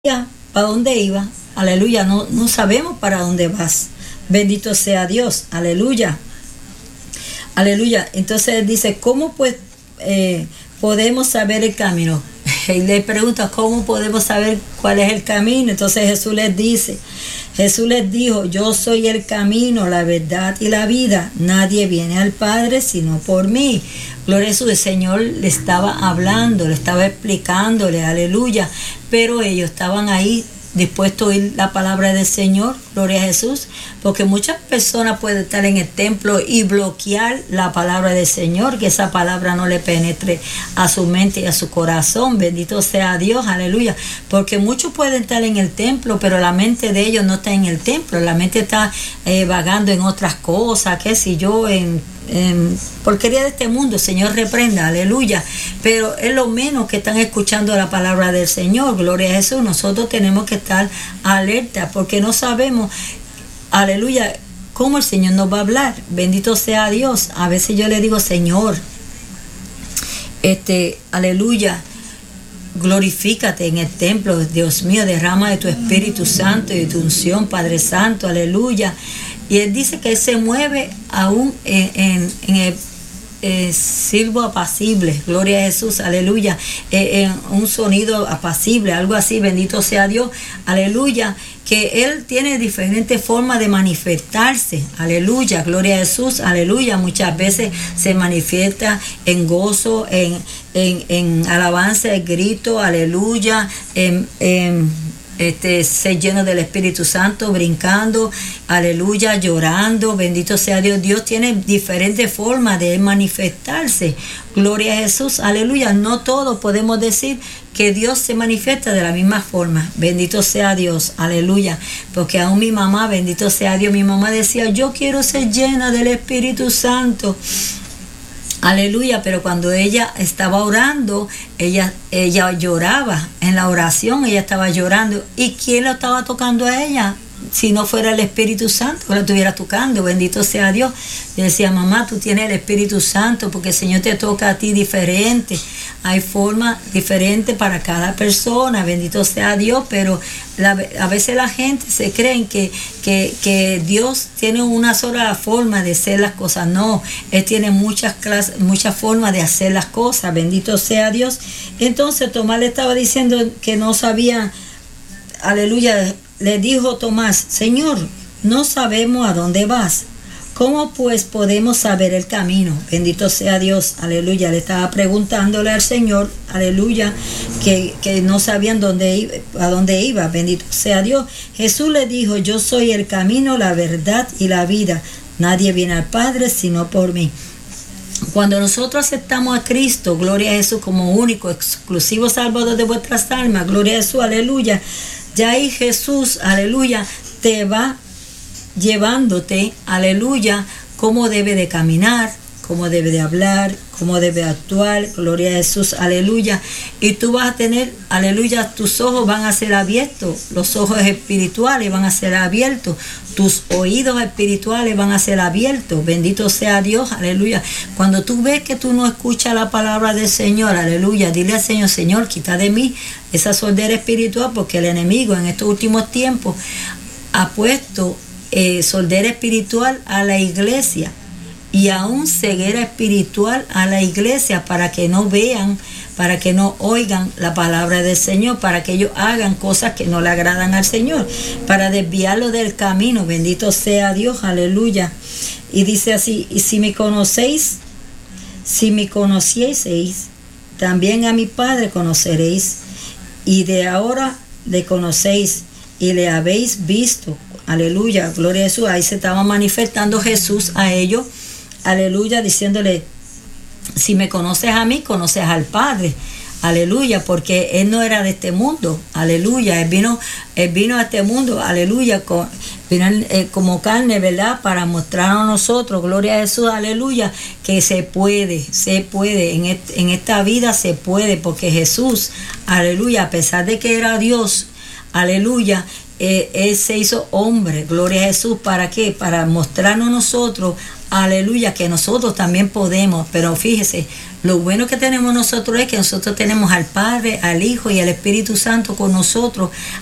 ¿Para dónde iba? Aleluya, no sabemos para dónde vas. Bendito sea Dios, aleluya. Aleluya. Entonces él dice, ¿cómo pues podemos saber el camino? Y le pregunta, ¿cómo podemos saber cuál es el camino? Entonces Jesús les dijo, yo soy el camino, la verdad y la vida. Nadie viene al Padre sino por mí. Gloria a Jesús. El Señor le estaba hablando, le estaba explicándole, aleluya. Pero ellos estaban ahí dispuestos a oír la palabra del Señor, gloria a Jesús, porque muchas personas pueden estar en el templo y bloquear la palabra del Señor, que esa palabra no le penetre a su mente y a su corazón. Bendito sea Dios, aleluya, porque muchos pueden estar en el templo, pero la mente de ellos no está en el templo, la mente está vagando en otras cosas, qué sé yo, en porquería de este mundo. Señor reprenda, aleluya, pero es lo menos que están escuchando la palabra del Señor, gloria a Jesús. Nosotros tenemos que estar alerta porque no sabemos, aleluya, cómo el Señor nos va a hablar. Bendito sea Dios. A veces yo le digo, Señor, aleluya, glorifícate en el templo, Dios mío, derrama de tu Espíritu Santo y de tu unción, Padre Santo, aleluya. Y él dice que él se mueve aún en el silbo apacible, gloria a Jesús, aleluya, en un sonido apacible, algo así, bendito sea Dios, aleluya, que Él tiene diferentes formas de manifestarse, aleluya, gloria a Jesús, aleluya. Muchas veces se manifiesta en gozo, en alabanza, en grito, aleluya, ser lleno del Espíritu Santo, brincando, aleluya, llorando, bendito sea Dios. Dios tiene diferentes formas de manifestarse, gloria a Jesús, aleluya. No todos podemos decir que Dios se manifiesta de la misma forma, bendito sea Dios, aleluya, porque aún mi mamá, bendito sea Dios, mi mamá decía, yo quiero ser llena del Espíritu Santo, aleluya, pero cuando ella estaba orando, ella lloraba. En la oración ella estaba llorando. ¿Y quién lo estaba tocando a ella? Si no fuera el Espíritu Santo que la estuviera tocando, bendito sea Dios. Yo decía, mamá, tú tienes el Espíritu Santo porque el Señor te toca a ti diferente. Hay formas diferentes para cada persona, bendito sea Dios, pero a veces la gente se cree que Dios tiene una sola forma de hacer las cosas. No, Él tiene muchas formas de hacer las cosas, bendito sea Dios. Entonces Tomás le estaba diciendo que no sabía, aleluya. Le dijo Tomás, Señor, no sabemos a dónde vas. ¿Cómo pues podemos saber el camino? Bendito sea Dios, aleluya. Le estaba preguntándole al Señor, aleluya, que no sabían a dónde iba. Bendito sea Dios. Jesús le dijo, yo soy el camino, la verdad y la vida. Nadie viene al Padre sino por mí. Cuando nosotros aceptamos a Cristo, gloria a Jesús, como único, exclusivo Salvador de vuestras almas, gloria a Jesús, aleluya. Ya ahí Jesús, aleluya, te va llevándote, aleluya, cómo debe de caminar, cómo debe de hablar, cómo debe actuar, gloria a Jesús, aleluya. Y tú vas a tener, aleluya, tus ojos van a ser abiertos, los ojos espirituales van a ser abiertos, tus oídos espirituales van a ser abiertos, bendito sea Dios, aleluya. Cuando tú ves que tú no escuchas la palabra del Señor, aleluya, dile al Señor, Señor, quita de mí esa sordera espiritual, porque el enemigo en estos últimos tiempos ha puesto sordera espiritual a la iglesia y aún ceguera espiritual a la iglesia para que no vean, para que no oigan la palabra del Señor, para que ellos hagan cosas que no le agradan al Señor, para desviarlo del camino, bendito sea Dios, aleluya. Y dice así, y si me conocieseis, también a mi Padre conoceréis, y de ahora le conocéis y le habéis visto, aleluya, gloria a Jesús. Ahí se estaba manifestando Jesús a ellos, aleluya, diciéndole, si me conoces a mí, conoces al Padre, aleluya, porque Él no era de este mundo, aleluya, Él vino a este mundo, aleluya, vino como carne, ¿verdad?, para mostrar a nosotros, gloria a Jesús, aleluya, que se puede, en esta vida se puede, porque Jesús, aleluya, a pesar de que era Dios, aleluya, Él se hizo hombre, gloria a Jesús. ¿Para qué? Para mostrarnos nosotros, aleluya, que nosotros también podemos. Pero fíjese, lo bueno que tenemos nosotros es que nosotros tenemos al Padre, al Hijo y al Espíritu Santo con nosotros,